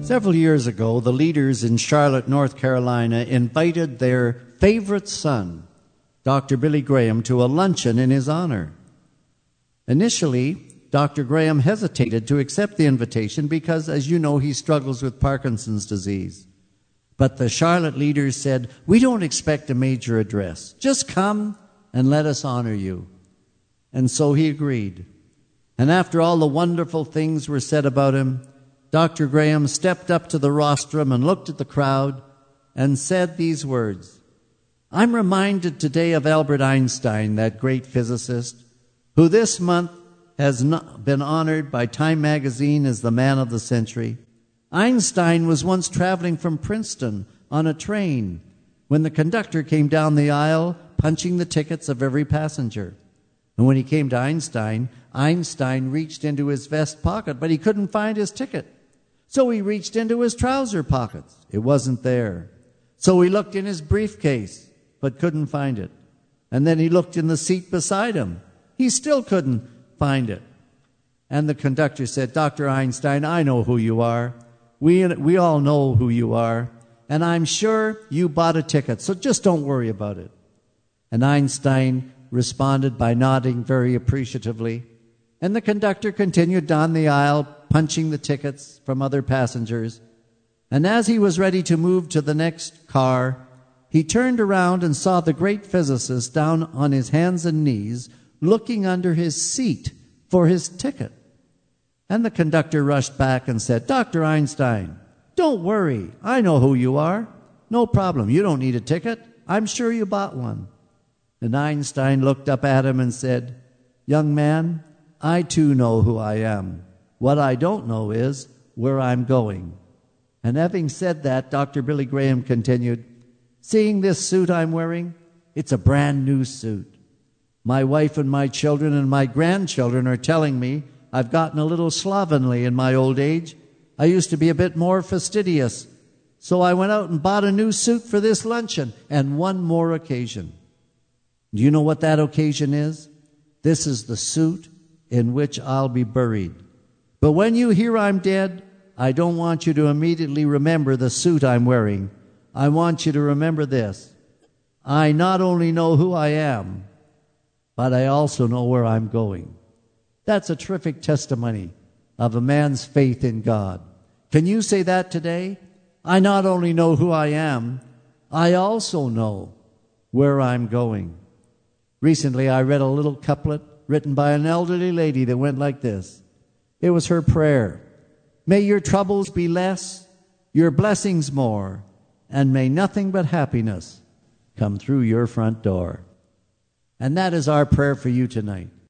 Several years ago, the leaders in Charlotte, North Carolina, invited their favorite son, Dr. Billy Graham, to a luncheon in his honor. Initially, Dr. Graham hesitated to accept the invitation because, as you know, he struggles with Parkinson's disease. But the Charlotte leaders said, "We don't expect a major address. Just come and let us honor you." And so he agreed. And after all the wonderful things were said about him, Dr. Graham stepped up to the rostrum and looked at the crowd and said these words, "I'm reminded today of Albert Einstein, that great physicist, who this month has been honored by Time magazine as the man of the century. Einstein was once traveling from Princeton on a train when the conductor came down the aisle punching the tickets of every passenger. And when he came to Einstein, Einstein reached into his vest pocket, but he couldn't find his ticket. So he reached into his trouser pockets. It wasn't there. So he looked in his briefcase, but couldn't find it. And then he looked in the seat beside him. He still couldn't find it. And the conductor said, "Dr. Einstein, I know who you are. We all know who you are. And I'm sure you bought a ticket, so just don't worry about it." And Einstein responded by nodding very appreciatively. And the conductor continued down the aisle, punching the tickets from other passengers. And as he was ready to move to the next car, he turned around and saw the great physicist down on his hands and knees, looking under his seat for his ticket. And the conductor rushed back and said, "Dr. Einstein, don't worry. I know who you are. No problem. You don't need a ticket. I'm sure you bought one." And Einstein looked up at him and said, "Young man, I too know who I am. What I don't know is where I'm going." And having said that, Dr. Billy Graham continued, "Seeing this suit I'm wearing, it's a brand new suit. My wife and my children and my grandchildren are telling me I've gotten a little slovenly in my old age. I used to be a bit more fastidious. So I went out and bought a new suit for this luncheon and one more occasion. Do you know what that occasion is? This is the suit in which I'll be buried. But when you hear I'm dead, I don't want you to immediately remember the suit I'm wearing. I want you to remember this. I not only know who I am, but I also know where I'm going." That's a terrific testimony of a man's faith in God. Can you say that today? I not only know who I am, I also know where I'm going. Recently, I read a little couplet written by an elderly lady that went like this. It was her prayer. "May your troubles be less, your blessings more, and may nothing but happiness come through your front door." And that is our prayer for you tonight.